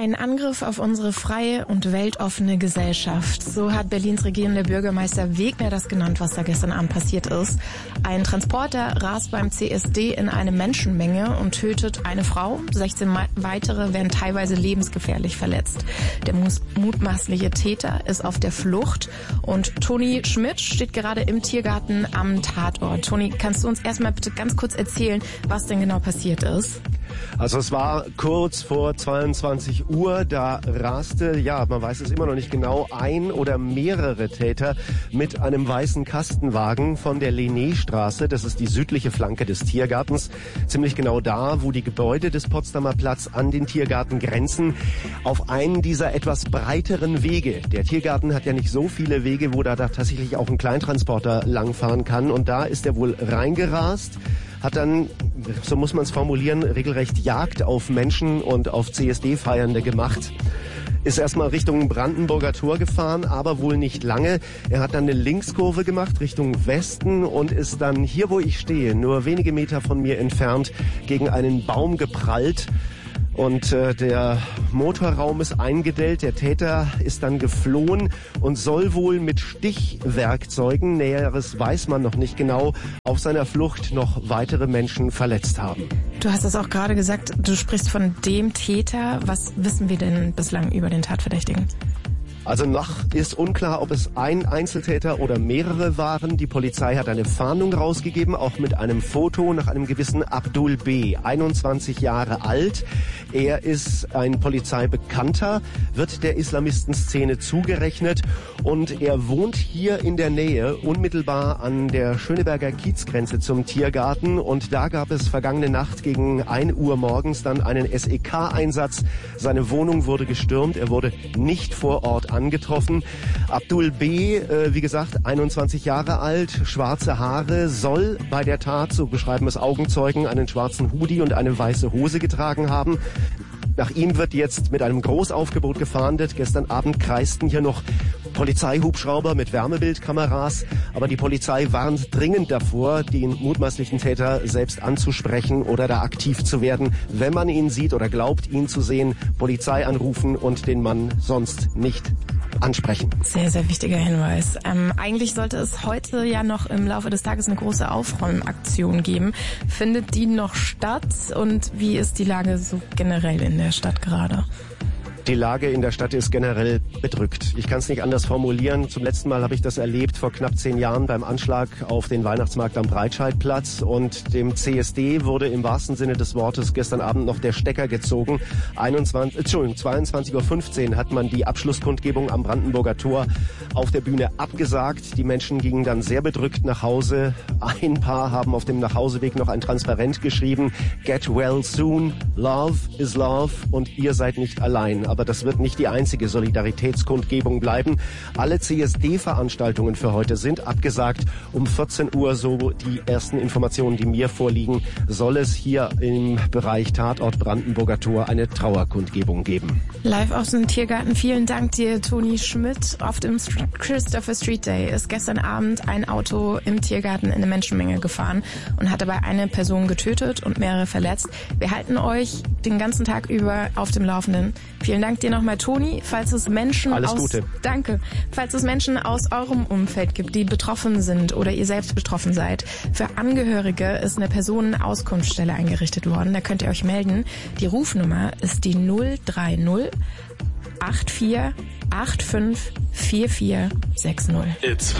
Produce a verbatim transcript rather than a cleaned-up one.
Ein Angriff auf unsere freie und weltoffene Gesellschaft. So hat Berlins regierender Bürgermeister Wegner das genannt, was da gestern Abend passiert ist. Ein Transporter rast beim C S D in eine Menschenmenge und tötet eine Frau. sechzehn weitere werden teilweise lebensgefährlich verletzt. Der mutmaßliche Täter ist auf der Flucht und Toni Schmidt steht gerade im Tiergarten am Tatort. Toni, kannst du uns erstmal bitte ganz kurz erzählen, was denn genau passiert ist? Also es war kurz vor zweiundzwanzig Uhr, da raste, ja, man weiß es immer noch nicht genau, ein oder mehrere Täter mit einem weißen Kastenwagen von der Linnéstraße, das ist die südliche Flanke des Tiergartens, ziemlich genau da, wo die Gebäude des Potsdamer Platz an den Tiergarten grenzen, auf einen dieser etwas breiteren Wege. Der Tiergarten hat ja nicht so viele Wege, wo da tatsächlich auch ein Kleintransporter langfahren kann, und da ist er wohl reingerast, hat dann, so muss man es formulieren, regelrecht Jagd auf Menschen und auf C S D-Feiernde gemacht. Ist erstmal Richtung Brandenburger Tor gefahren, aber wohl nicht lange. Er hat dann eine Linkskurve gemacht Richtung Westen und ist dann hier, wo ich stehe, nur wenige Meter von mir entfernt, gegen einen Baum geprallt. Und äh, der Motorraum ist eingedellt, der Täter ist dann geflohen und soll wohl mit Stichwerkzeugen, Näheres weiß man noch nicht genau, auf seiner Flucht noch weitere Menschen verletzt haben. Du hast es auch gerade gesagt, du sprichst von dem Täter. Was wissen wir denn bislang über den Tatverdächtigen? Also noch ist unklar, ob es ein Einzeltäter oder mehrere waren. Die Polizei hat eine Fahndung rausgegeben, auch mit einem Foto nach einem gewissen Abdul B., einundzwanzig Jahre alt. Er ist ein Polizeibekannter, wird der Islamistenszene zugerechnet und er wohnt hier in der Nähe, unmittelbar an der Schöneberger Kiezgrenze zum Tiergarten, und da gab es vergangene Nacht gegen ein Uhr morgens dann einen S E K-Einsatz. Seine Wohnung wurde gestürmt, er wurde nicht vor Ort angetroffen. Abdul B., äh, wie gesagt, einundzwanzig Jahre alt, schwarze Haare, soll bei der Tat, so beschreiben es Augenzeugen, einen schwarzen Hoodie und eine weiße Hose getragen haben. Nach ihm wird jetzt mit einem Großaufgebot gefahndet. Gestern Abend kreisten hier noch Polizeihubschrauber mit Wärmebildkameras, aber die Polizei warnt dringend davor, den mutmaßlichen Täter selbst anzusprechen oder da aktiv zu werden. Wenn man ihn sieht oder glaubt, ihn zu sehen, Polizei anrufen und den Mann sonst nicht ansprechen. Sehr, sehr wichtiger Hinweis. Ähm, eigentlich sollte es heute ja noch im Laufe des Tages eine große Aufräumaktion geben. Findet die noch statt und wie ist die Lage so generell in der Stadt gerade? Die Lage in der Stadt ist generell bedrückt. Ich kann es nicht anders formulieren. Zum letzten Mal habe ich das erlebt vor knapp zehn Jahren beim Anschlag auf den Weihnachtsmarkt am Breitscheidplatz, und dem C S D wurde im wahrsten Sinne des Wortes gestern Abend noch der Stecker gezogen. einundzwanzig, Entschuldigung, zweiundzwanzig Uhr fünfzehn hat man die Abschlusskundgebung am Brandenburger Tor auf der Bühne abgesagt. Die Menschen gingen dann sehr bedrückt nach Hause. Ein paar haben auf dem Nachhauseweg noch ein Transparent geschrieben: Get well soon, love is love und ihr seid nicht allein. Aber das wird nicht die einzige Solidaritätskundgebung bleiben. Alle C S D-Veranstaltungen für heute sind abgesagt. Um vierzehn Uhr, so die ersten Informationen, die mir vorliegen, soll es hier im Bereich Tatort Brandenburger Tor eine Trauerkundgebung geben. Live aus dem Tiergarten. Vielen Dank dir, Toni Schmidt. Auf dem Christopher Street Day ist gestern Abend ein Auto im Tiergarten in eine Menschenmenge gefahren und hat dabei eine Person getötet und mehrere verletzt. Wir halten euch den ganzen Tag über auf dem Laufenden. Vielen Dank dir nochmal, Toni. Falls es Menschen Alles aus Gute. Danke. Falls es Menschen aus eurem Umfeld gibt, die betroffen sind oder ihr selbst betroffen seid, für Angehörige ist eine Personenauskunftsstelle eingerichtet worden. Da könnt ihr euch melden. Die Rufnummer ist die null drei null acht vier acht fünf vier vier sechs null.